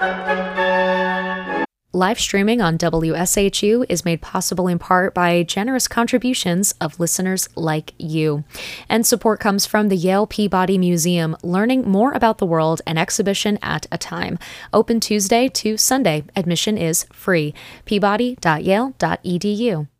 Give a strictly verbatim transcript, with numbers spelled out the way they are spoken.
Live streaming on W S H U is made possible in part by generous contributions of listeners like you. And support comes from the Yale Peabody Museum, learning more about the world an exhibition at a time. Open Tuesday to Sunday. Admission is free. peabody dot yale dot e d u.